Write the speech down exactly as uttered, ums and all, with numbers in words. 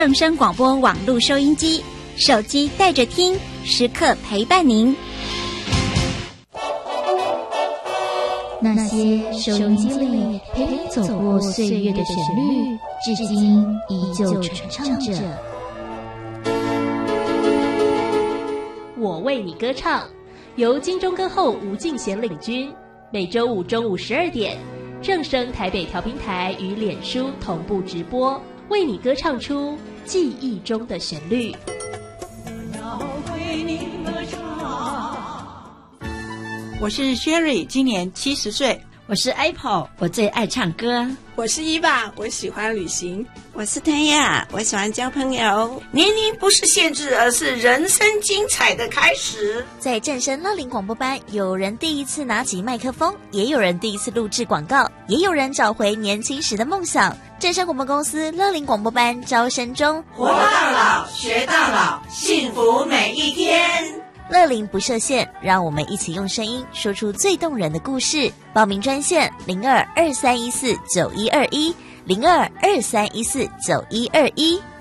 正声广播网络收音机，手机带着听，时刻陪伴您。 那些收音机里陪你走过岁月的旋律，至今依旧传唱着。 我为你歌唱，由金钟歌后吴敬贤领军，每周五中午十二点，正声台北调频台与脸书同步直播，为你歌唱出记忆中的旋律。 我要为你歌唱。 我是 Sherry， 今年七十岁。 我是 Apple， 我最爱唱歌。 我是伊娃，我喜欢旅行。 我是谭雅，我喜欢交朋友。 年龄不是限制，而是人生精彩的开始。 在正声乐龄广播班，有人第一次拿起麦克风，也有人第一次录制广告，也有人找回年轻时的梦想。正声广播公司乐龄广播班招生中， 活到老，学到老，幸福每一天。 乐龄不设限，让我们一起用声音说出最动人的故事。报名专线零二二三一四九一二一零二二三一四九一二一。